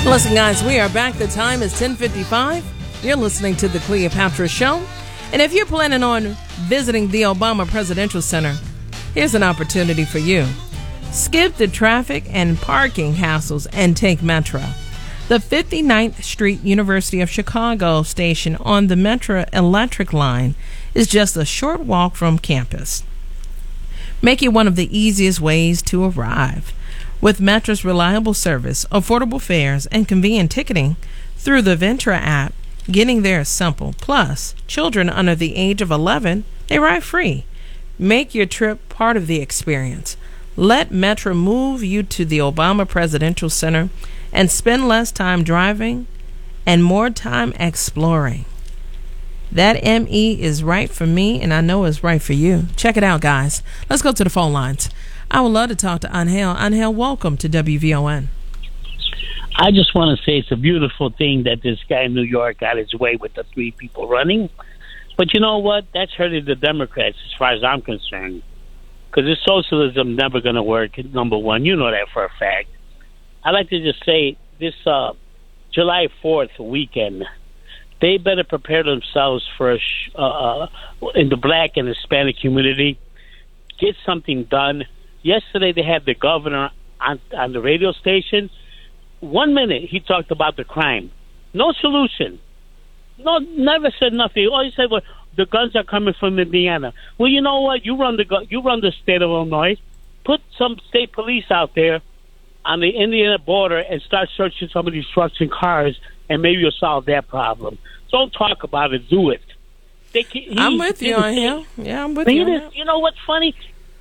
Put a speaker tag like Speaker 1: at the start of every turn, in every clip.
Speaker 1: Listen, guys, we are back. The time is 10:55. You're listening to The Cleopatra Show. And if you're planning on visiting the Obama Presidential Center, here's an opportunity for you. Skip the traffic and parking hassles and take Metro. The 59th Street University of Chicago station on the Metro Electric line is just a short walk from campus. Make it one of the easiest ways to arrive. With Metro's reliable service, affordable fares, and convenient ticketing through the Ventura app, getting there is simple. Plus, children under the age of 11, they ride free. Make your trip part of the experience. Let Metro move you to the Obama Presidential Center and spend less time driving and more time exploring. That ME is right for me, and I know it's right for you. Check it out, guys. Let's go to the phone lines. I would love to talk to Angel. Angel, welcome to WVON.
Speaker 2: I just want to say it's a beautiful thing that this guy in New York got his way with the 3 people running. But you know what? That's hurting the Democrats as far as I'm concerned. Because this socialism never going to work, number one. You know that for a fact. I'd like to just say this July 4th weekend, they better prepare themselves for in the black and Hispanic community. Get something done. Yesterday they had the governor on the radio station. 1 minute he talked about the crime. No solution. No, never said nothing. All he said was the guns are coming from Indiana. Well, you know what? You run the state of Illinois. Put some state police out there on the Indiana border and start searching some of these trucks and cars, and maybe you'll solve that problem. Don't talk about it. Do it.
Speaker 1: I'm with you on here. Yeah, I'm with you.
Speaker 2: You know what's funny?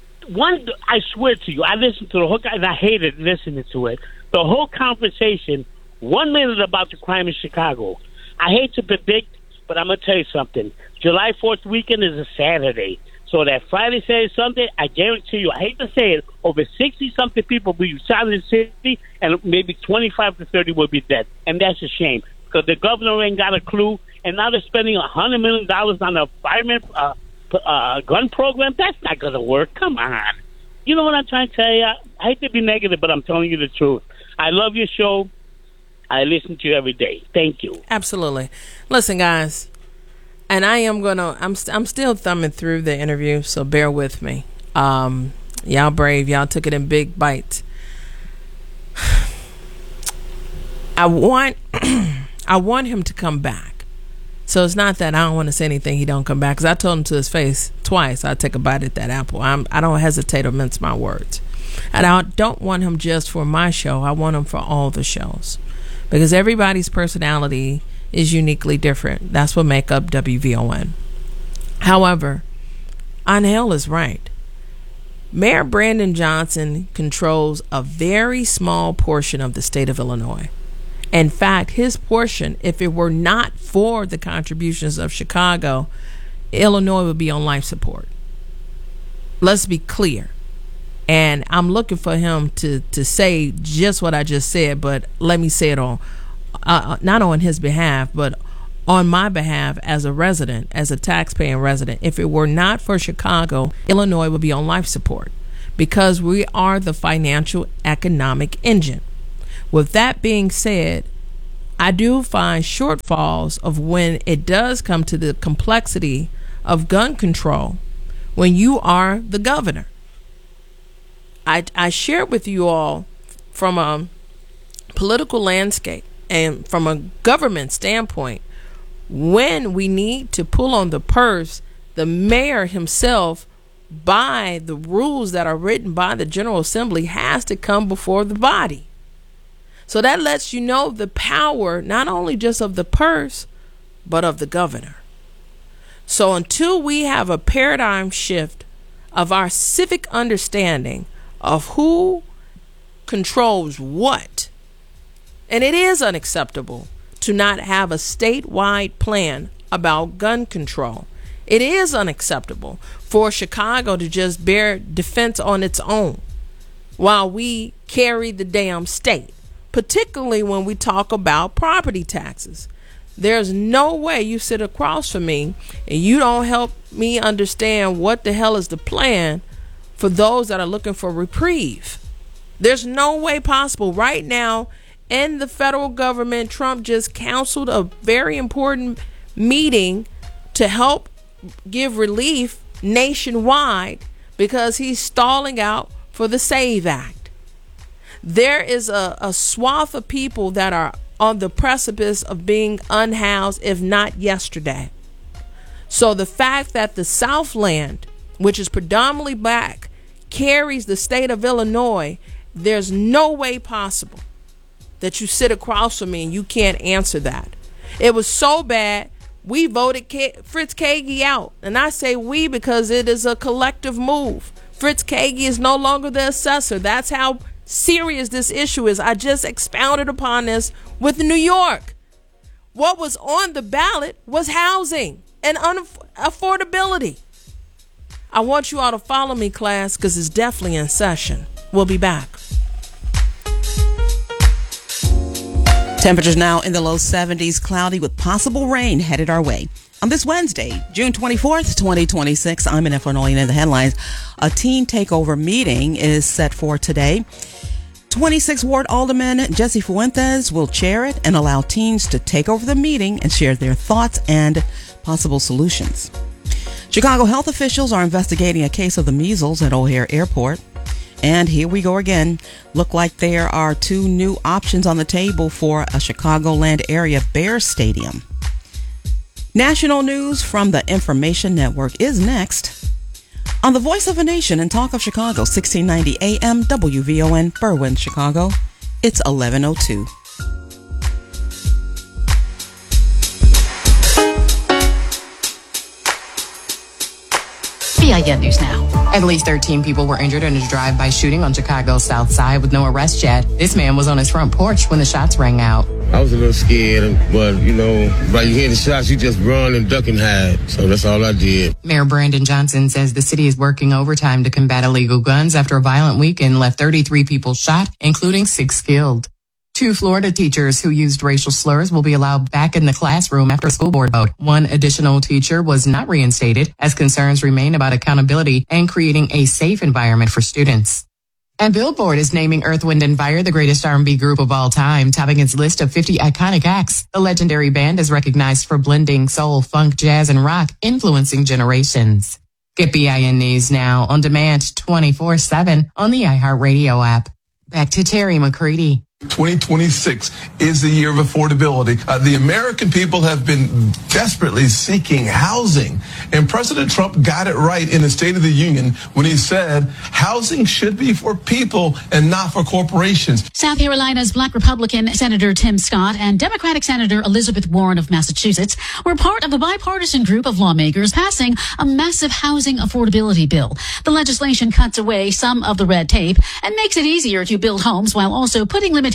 Speaker 2: I swear to you, I listened to the whole guy, and I hated listening to it. The whole conversation, 1 minute about the crime in Chicago. I hate to predict, but I'm going to tell you something. July 4th weekend is a Saturday. So that Friday, Saturday, Sunday, I guarantee you, I hate to say it, over 60-something people will be shot in the city, and maybe 25 to 30 will be dead. And that's a shame, because the governor ain't got a clue, and now they're spending $100 million on a fireman gun program. That's not going to work. Come on. You know what I'm trying to tell you? I hate to be negative, but I'm telling you the truth. I love your show. I listen to you every day. Thank you.
Speaker 1: Absolutely. Listen, guys, and I'm still thumbing through the interview, so bear with me. Y'all brave. Y'all took it in big bites. I want him to come back. So it's not that I don't want to say anything he don't come back, because I told him to his face twice I'd take a bite at that apple. I don't hesitate or mince my words. And I don't want him just for my show. I want him for all the shows, because everybody's personality is uniquely different. That's what make up WVON. However, Angel is right. Mayor Brandon Johnson controls a very small portion of the state of Illinois. In fact, his portion, if it were not for the contributions of Chicago, Illinois would be on life support. Let's be clear. And I'm looking for him to say just what I just said, but let me say it on, not on his behalf, but on my behalf as a resident, as a taxpaying resident. If it were not for Chicago, Illinois would be on life support, because we are the financial economic engine. With that being said, I do find shortfalls of when it does come to the complexity of gun control when you are the governor. I shared with you all from a political landscape and from a government standpoint, when we need to pull on the purse, the mayor himself, by the rules that are written by the General Assembly, has to come before the body. So that lets you know the power, not only just of the purse, but of the governor. So until we have a paradigm shift of our civic understanding of who controls what, and it is unacceptable to not have a statewide plan about gun control. It is unacceptable for Chicago to just bear defense on its own while we carry the damn state, particularly when we talk about property taxes. There's no way you sit across from me and you don't help me understand what the hell is the plan for those that are looking for reprieve. There's no way possible right now in the federal government, Trump just canceled a very important meeting to help give relief nationwide because he's stalling out for the SAVE Act. There is a swath of people that are on the precipice of being unhoused, if not yesterday. So the fact that the Southland, which is predominantly black, carries the state of Illinois, there's no way possible that you sit across from me and you can't answer that. It was so bad, we voted Fritz Kagi out. And I say we because it is a collective move. Fritz Kagi is no longer the assessor. That's how serious this issue is. I just expounded upon this with New York. What was on the ballot was housing and affordability. I want you all to follow me, class, because it's definitely in session. We'll be back.
Speaker 3: Temperatures now in the low 70s, cloudy with possible rain headed our way. On this Wednesday, June 24th, 2026, I'm in Illinois, and in the headlines, a teen takeover meeting is set for today. 26th Ward Alderman Jesse Fuentes will chair it and allow teens to take over the meeting and share their thoughts and possible solutions. Chicago health officials are investigating a case of the measles at O'Hare Airport. And here we go again. Look like there are two new options on the table for a Chicagoland area Bears stadium. National news from the Information Network is next on the Voice of a Nation and Talk of Chicago, 1690 AM WVON, Berwyn, Chicago. It's 11:02.
Speaker 4: BIN News Now. At least 13 people were injured in a drive-by shooting on Chicago's South Side with no arrest yet. This man was on his front porch when the shots rang out.
Speaker 5: I was a little scared, but, by you hear the shots, you just run and duck and hide. So that's all I did.
Speaker 4: Mayor Brandon Johnson says the city is working overtime to combat illegal guns after a violent weekend left 33 people shot, including 6 killed. 2 Florida teachers who used racial slurs will be allowed back in the classroom after a school board vote. 1 additional teacher was not reinstated as concerns remain about accountability and creating a safe environment for students. And Billboard is naming Earth, Wind & Fire the greatest R&B group of all time, topping its list of 50 iconic acts. The legendary band is recognized for blending soul, funk, jazz, and rock, influencing generations. Get BIN News Now on demand 24/7 on the iHeartRadio app. Back to Terry McCready.
Speaker 6: 2026 is the year of affordability. The American people have been desperately seeking housing, and President Trump got it right in the State of the Union when he said housing should be for people and not for corporations.
Speaker 7: South Carolina's Black Republican Senator Tim Scott and Democratic Senator Elizabeth Warren of Massachusetts were part of a bipartisan group of lawmakers passing a massive housing affordability bill. The legislation cuts away some of the red tape and makes it easier to build homes while also putting limitations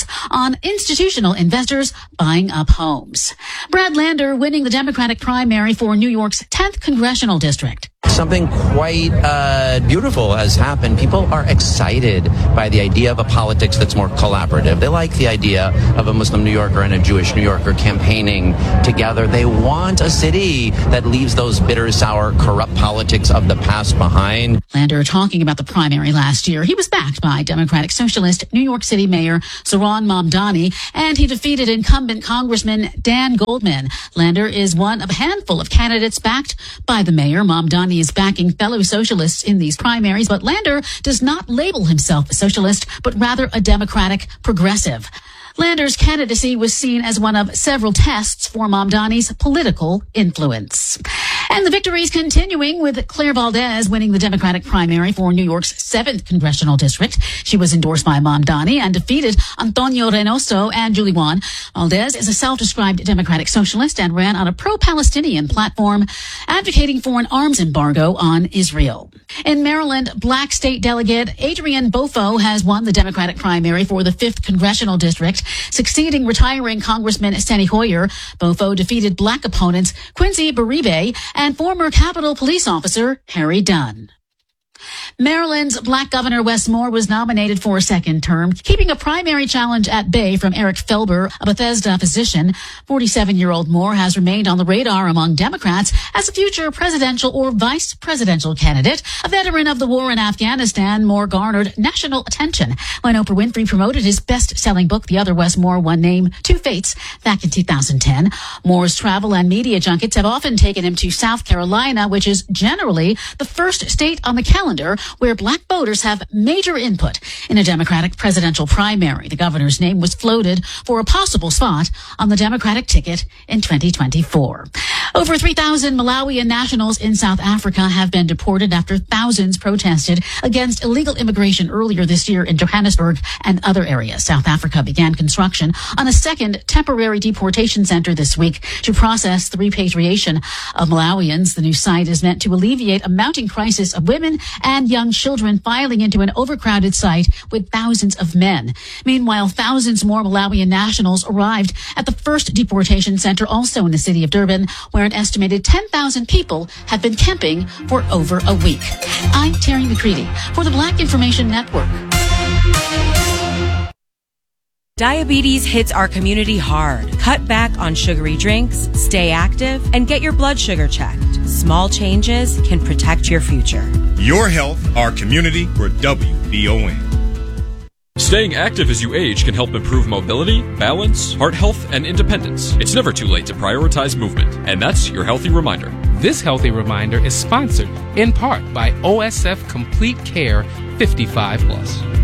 Speaker 7: on institutional investors buying up homes. Brad Lander winning the Democratic primary for New York's 10th congressional district.
Speaker 8: Something quite beautiful has happened. People are excited by the idea of a politics that's more collaborative. They like the idea of a Muslim New Yorker and a Jewish New Yorker campaigning together. They want a city that leaves those bitter, sour, corrupt politics of the past behind.
Speaker 7: Lander talking about the primary last year. He was backed by Democratic Socialist New York City Mayor Zohran Mamdani, and he defeated incumbent Congressman Dan Goldman. Lander is one of a handful of candidates backed by the mayor. Mamdani is backing fellow socialists in these primaries, but Lander does not label himself a socialist, but rather a Democratic progressive. Lander's candidacy was seen as one of several tests for Mamdani's political influence. And the victories continuing with Claire Valdez winning the Democratic primary for New York's 7th congressional district. She was endorsed by Mamdani and defeated Antonio Reynoso and Julie Wan. Valdez is a self-described Democratic socialist and ran on a pro-Palestinian platform advocating for an arms embargo on Israel. In Maryland, Black state delegate Adrian Bofo has won the Democratic primary for the 5th congressional district, succeeding retiring Congressman Steny Hoyer. Bofo defeated Black opponents Quincy Beribe and former Capitol Police officer Harry Dunn. Maryland's black governor Wes Moore was nominated for a second term, keeping a primary challenge at bay from Eric Felber, a Bethesda physician. 47-year-old Moore has remained on the radar among Democrats as a future presidential or vice presidential candidate. A veteran of the war in Afghanistan, Moore garnered national attention when Oprah Winfrey promoted his best-selling book, The Other Wes Moore, One Name, Two Fates, back in 2010. Moore's travel and media junkets have often taken him to South Carolina, which is generally the first state on the calendar where black voters have major input in a Democratic presidential primary. The governor's name was floated for a possible spot on the Democratic ticket in 2024. Over 3,000 Malawian nationals in South Africa have been deported after thousands protested against illegal immigration earlier this year in Johannesburg and other areas. South Africa began construction on a second temporary deportation center this week to process the repatriation of Malawians. The new site is meant to alleviate a mounting crisis of women and young children filing into an overcrowded site with thousands of men. Meanwhile, thousands more Malawian nationals arrived at the first deportation center, also in the city of Durban, where an estimated 10,000 people have been camping for over a week. I'm Terry McCready for the Black Information Network.
Speaker 9: Diabetes hits our community hard. Cut back on sugary drinks, stay active, and get your blood sugar checked. Small changes can protect your future.
Speaker 10: Your health, our community, we're WVON.
Speaker 11: Staying active as you age can help improve mobility, balance, heart health, and independence. It's never too late to prioritize movement, and that's your Healthy Reminder.
Speaker 12: This Healthy Reminder is sponsored in part by OSF Complete Care 55+.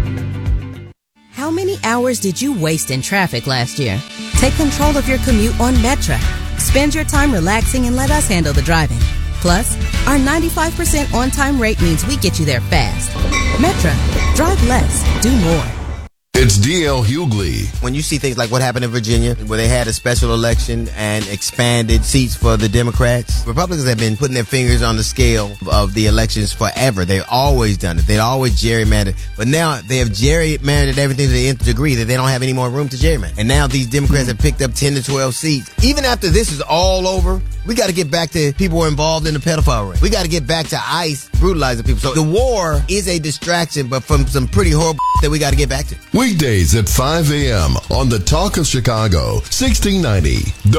Speaker 13: How many hours did you waste in traffic last year? Take control of your commute on Metra. Spend your time relaxing and let us handle the driving. Plus, our 95% on-time rate means we get you there fast. Metra. Drive less. Do more.
Speaker 14: It's D.L. Hughley.
Speaker 15: When you see things like what happened in Virginia, where they had a special election and expanded seats for the Democrats, Republicans have been putting their fingers on the scale of the elections forever. They've always done it. They've always gerrymandered. But now they have gerrymandered everything to the nth degree that they don't have any more room to gerrymander. And now these Democrats have picked up 10 to 12 seats. Even after this is all over, we got to get back to people who are involved in the pedophile ring. We got to get back to ICE brutalizing people. So the war is a distraction, but from some pretty horrible that we got to get back to.
Speaker 14: Weekdays at 5 a.m. on the Talk of Chicago, 1690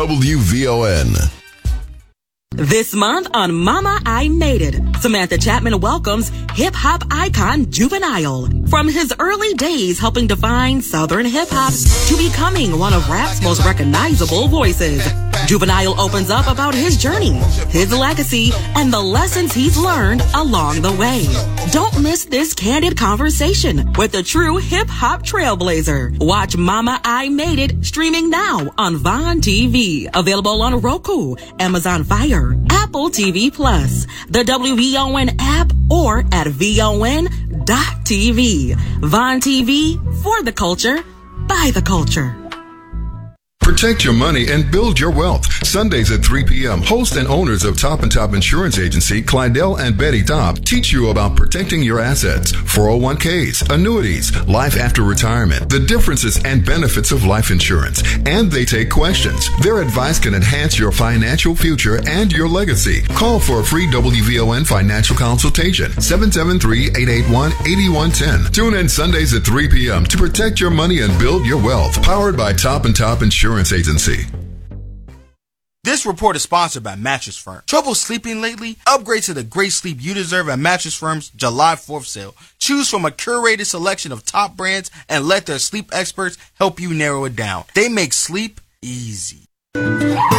Speaker 14: WVON.
Speaker 16: This month on Mama, I Made It, Samantha Chapman welcomes hip-hop icon Juvenile. From his early days helping define Southern hip-hop to becoming one of rap's most recognizable voices, Juvenile opens up about his journey, his legacy, and the lessons he's learned along the way. Don't miss this candid conversation with the true hip-hop trailblazer. Watch Mama, I Made It streaming now on Vaughn TV. Available on Roku, Amazon Fire, Apple TV Plus, the WVON app, or at VON.TV. Vaughn TV, for the culture, by the culture.
Speaker 14: Protect your money and build your wealth. Sundays at 3 p.m., host and owners of Top and Top Insurance Agency, Clydell and Betty Top, teach you about protecting your assets, 401ks, annuities, life after retirement, the differences and benefits of life insurance, and they take questions. Their advice can enhance your financial future and your legacy. Call for a free WVON financial consultation, 773-881-8110. Tune in Sundays at 3 p.m. to protect your money and build your wealth. Powered by Top and Top Insurance Agency.
Speaker 17: This report is sponsored by Mattress Firm. Trouble sleeping lately? Upgrade to the great sleep you deserve at Mattress Firm's July 4th sale. Choose from a curated selection of top brands and let their sleep experts help you narrow it down. They make sleep easy.